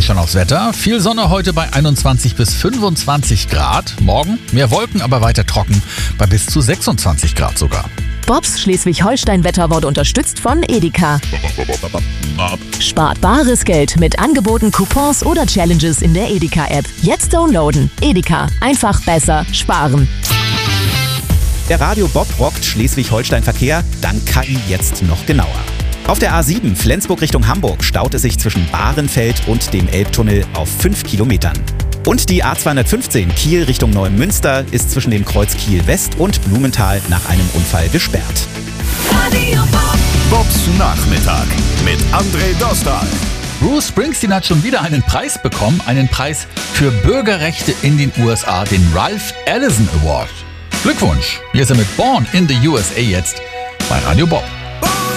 ich schon aufs Wetter. Viel Sonne heute bei 21 bis 25 Grad. Morgen mehr Wolken, aber weiter trocken bei bis zu 26 Grad sogar. Bobs Schleswig-Holstein-Wetter wurde unterstützt von Edeka. Spart bares Geld mit Angeboten, Coupons oder Challenges in der Edeka-App. Jetzt downloaden. Edeka. Einfach besser sparen. Der Radio Bob rockt Schleswig-Holstein-Verkehr, dank KI jetzt noch genauer. Auf der A7 Flensburg Richtung Hamburg staut es sich zwischen Bahrenfeld und dem Elbtunnel auf 5 Kilometern. Und die A215 Kiel Richtung Neumünster ist zwischen dem Kreuz Kiel West und Blumenthal nach einem Unfall gesperrt. Radio Bob. Bobs Nachmittag mit André Dostal. Bruce Springsteen hat schon wieder einen Preis bekommen, einen Preis für Bürgerrechte in den USA, den Ralph Ellison Award. Glückwunsch, hier ist er mit Born in the USA jetzt bei Radio Bob.